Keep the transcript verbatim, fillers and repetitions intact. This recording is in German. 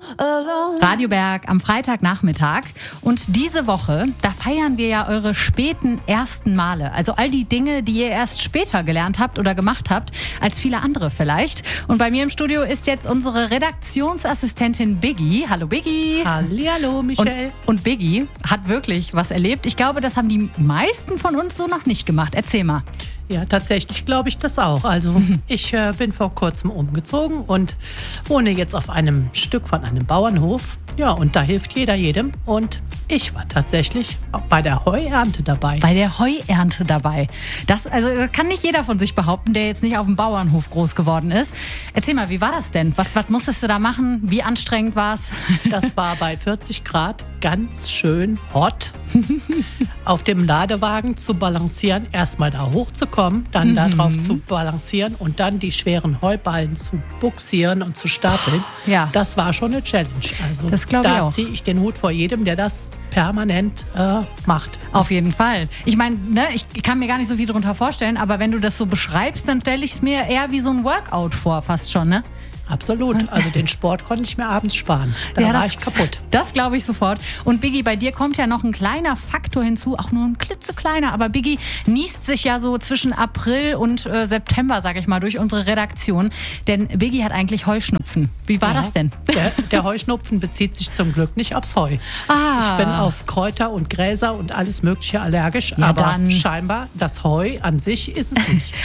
Radio Berg am Freitagnachmittag. Und diese Woche, da feiern wir ja eure späten ersten Male. Also all die Dinge, die ihr erst später gelernt habt oder gemacht habt, als viele andere vielleicht. Und bei mir im Studio ist jetzt unsere Redaktionsassistentin Biggie. Hallo Biggie. Hallihallo Michelle. Und, und Biggie hat wirklich was erlebt. Ich glaube, das haben die meisten von uns so noch nicht gemacht. Erzähl mal. Ja, tatsächlich glaube ich das auch. Also ich äh, bin vor kurzem umgezogen und wohne jetzt auf einem Stück von einem Bauernhof. Ja, und da hilft jeder jedem. Und ich war tatsächlich auch bei der Heuernte dabei. Bei der Heuernte dabei. Das also kann nicht jeder von sich behaupten, der jetzt nicht auf dem Bauernhof groß geworden ist. Erzähl mal, wie war das denn? Was, was musstest du da machen? Wie anstrengend war es? Das war bei vierzig Grad ganz schön hot. Auf dem Ladewagen zu balancieren, erstmal da hochzukommen, dann mhm. da drauf zu balancieren und dann die schweren Heuballen zu buxieren und zu stapeln. Ja. Das war schon eine Challenge. Also das glaube ich auch. Da ziehe ich den Hut vor jedem, der das permanent äh, macht. Auf das jeden Fall. Ich meine, ne, ich kann mir gar nicht so viel darunter vorstellen, aber wenn du das so beschreibst, dann stelle ich es mir eher wie so ein Workout vor, fast schon, ne? Absolut. Also den Sport konnte ich mir abends sparen. Da ja, war das, ich kaputt. Das glaube ich sofort. Und Biggie, bei dir kommt ja noch ein kleiner Faktor hinzu, auch nur ein klitzekleiner, aber Biggie niest sich ja so zwischen April und äh, September, sage ich mal, durch unsere Redaktion. Denn Biggie hat eigentlich Heuschnupfen. Wie war ja, das denn? Der, der Heuschnupfen bezieht sich zum Glück nicht aufs Heu. Ah. Ich bin auf Kräuter und Gräser und alles Mögliche allergisch, ja, aber dann. scheinbar das Heu an sich ist es nicht.